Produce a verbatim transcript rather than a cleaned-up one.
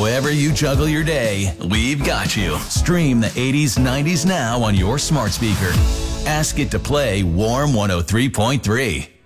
However you juggle your day, we've got you. Stream the eighties, nineties now on your smart speaker. Ask it to play Warm one oh three point three.